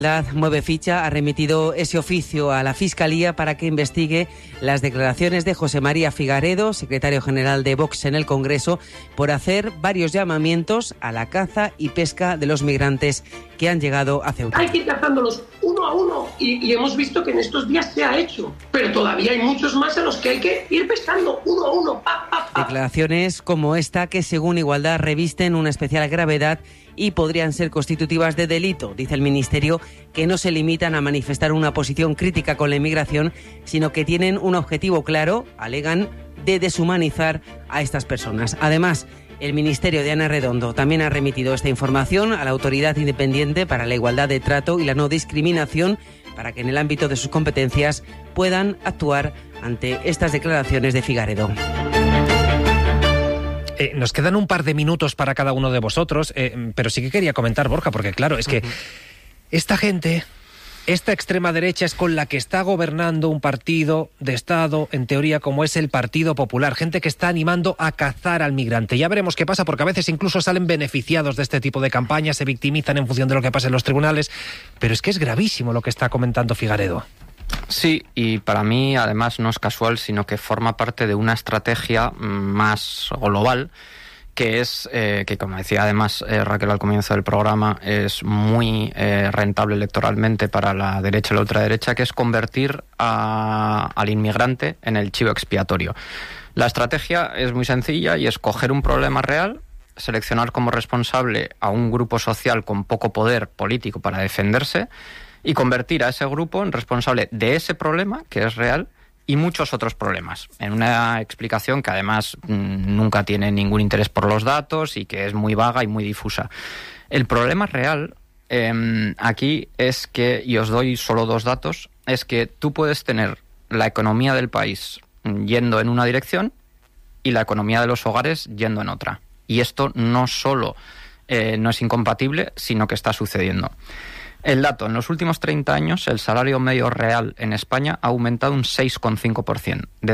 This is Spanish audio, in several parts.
Mueve Ficha ha remitido ese oficio a la Fiscalía para que investigue las declaraciones de José María Figaredo, secretario general de Vox en el Congreso, por hacer varios llamamientos a la caza y pesca de los migrantes que han llegado a Ceuta. Hay que ir cazándolos uno a uno y hemos visto que en estos días se ha hecho, pero todavía hay muchos más a los que hay que ir pescando uno a uno. Declaraciones como esta que, según Igualdad, revisten una especial gravedad y podrían ser constitutivas de delito. Dice el Ministerio que no se limitan a manifestar una posición crítica con la inmigración, sino que tienen un objetivo claro, alegan, de deshumanizar a estas personas. Además, el Ministerio de Ana Redondo también ha remitido esta información a la Autoridad Independiente para la Igualdad de Trato y la No Discriminación para que en el ámbito de sus competencias puedan actuar ante estas declaraciones de Figaredo. Nos quedan un par de minutos para cada uno de vosotros, pero sí que quería comentar, Borja, porque claro, es que esta gente, esta extrema derecha es con la que está gobernando un partido de Estado, en teoría, como es el Partido Popular, gente que está animando a cazar al migrante. Ya veremos qué pasa, porque a veces incluso salen beneficiados de este tipo de campañas, se victimizan en función de lo que pasa en los tribunales, pero es que es gravísimo lo que está comentando Figaredo. Sí, y para mí además no es casual, sino que forma parte de una estrategia más global, que es, que como decía además Raquel al comienzo del programa, es muy rentable electoralmente para la derecha y la ultraderecha, que es convertir al inmigrante en el chivo expiatorio. La estrategia es muy sencilla y es coger un problema real, seleccionar como responsable a un grupo social con poco poder político para defenderse, y convertir a ese grupo en responsable de ese problema, que es real, y muchos otros problemas, en una explicación que además nunca tiene ningún interés por los datos y que es muy vaga y muy difusa. El problema real aquí es que, y os doy solo 2 datos, es que tú puedes tener la economía del país yendo en una dirección y la economía de los hogares yendo en otra. Y esto no solo no es incompatible, sino que está sucediendo. El dato, en los últimos 30 años, el salario medio real en España ha aumentado un 6,5%, de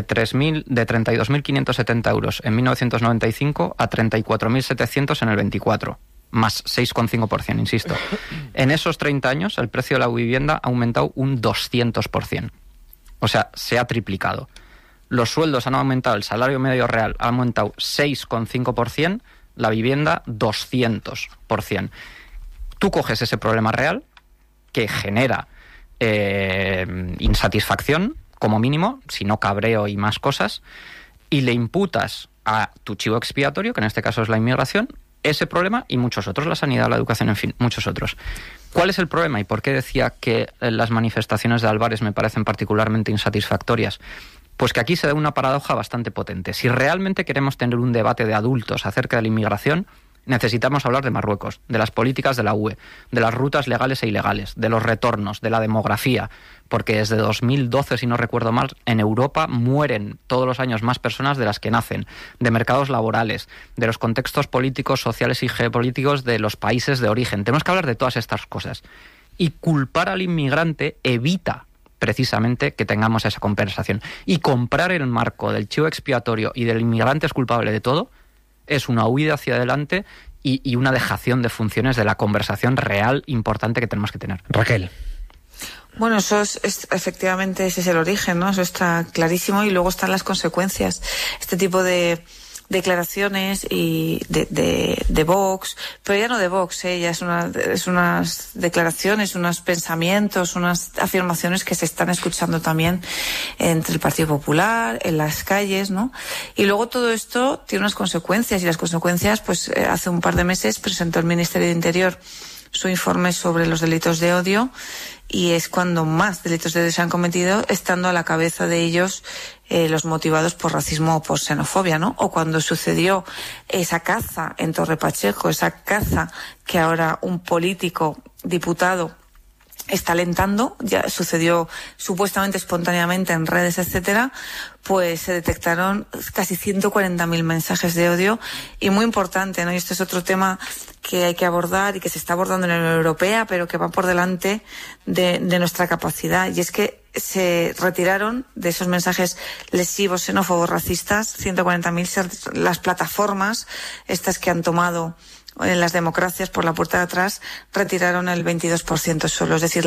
32.570 euros en 1995 a 34.700 en el 24, más 6,5%, insisto. En esos 30 años, el precio de la vivienda ha aumentado un 200%. O sea, se ha triplicado. Los sueldos han aumentado, el salario medio real ha aumentado 6,5%, la vivienda 200%. Tú coges ese problema real, que genera insatisfacción, como mínimo, si no cabreo y más cosas, y le imputas a tu chivo expiatorio, que en este caso es la inmigración, ese problema y muchos otros, la sanidad, la educación, en fin, muchos otros. ¿Cuál es el problema y por qué decía que las manifestaciones de Álvarez me parecen particularmente insatisfactorias? Pues que aquí se da una paradoja bastante potente. Si realmente queremos tener un debate de adultos acerca de la inmigración, necesitamos hablar de Marruecos, de las políticas de la UE, de las rutas legales e ilegales, de los retornos, de la demografía, porque desde 2012, si no recuerdo mal, en Europa mueren todos los años más personas de las que nacen, de mercados laborales, de los contextos políticos, sociales y geopolíticos de los países de origen. Tenemos que hablar de todas estas cosas. Y culpar al inmigrante evita precisamente que tengamos esa conversación. Y comprar el marco del chivo expiatorio y del inmigrante es culpable de todo es una huida hacia adelante y una dejación de funciones de la conversación real importante que tenemos que tener. Raquel. Bueno, eso es efectivamente, ese es el origen, ¿no? Eso está clarísimo, y luego están las consecuencias. Este tipo de declaraciones y de Vox, pero ya no de Vox, ya es unas declaraciones, unos pensamientos, unas afirmaciones que se están escuchando también entre el Partido Popular, en las calles, ¿no? Y luego todo esto tiene unas consecuencias, y las consecuencias, pues hace un par de meses presentó el Ministerio de Interior su informe sobre los delitos de odio, y es cuando más delitos de odio se han cometido, estando a la cabeza de ellos los motivados por racismo o por xenofobia, ¿no? O cuando sucedió esa caza en Torre Pacheco, esa caza que ahora un político diputado está alentando, ya sucedió supuestamente espontáneamente en redes, etcétera, pues se detectaron casi 140.000 mensajes de odio, y muy importante, ¿no? Y este es otro tema que hay que abordar y que se está abordando en la Unión Europea, pero que va por delante de nuestra capacidad, y es que se retiraron de esos mensajes lesivos, xenófobos, racistas, 140.000, las plataformas estas que han tomado en las democracias por la puerta de atrás retiraron el 22% solo. Es decir,